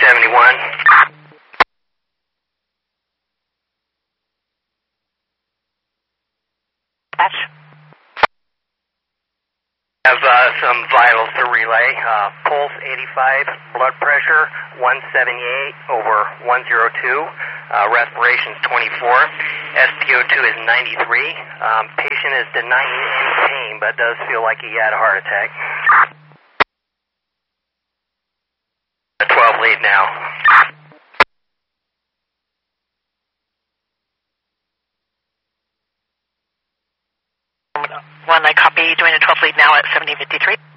71. Patch. Have some vitals to relay. Pulse 85, blood pressure 178 over 102, respiration is 24, SpO2 is 93. Patient is denying any pain, but does feel like he had a heart attack. 12 lead now. 1, I copy, doing a 12 lead now at 7053.